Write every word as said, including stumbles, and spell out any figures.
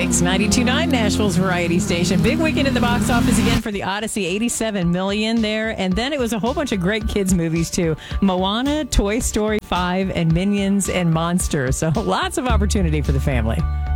Mix ninety-two point nine, Nashville's variety station. Big weekend in the box office again for the Odyssey, eighty-seven million dollars there. And then it was a whole bunch of great kids movies too. Moana, Toy Story five, and Minions and Monsters. So lots of opportunity for the family.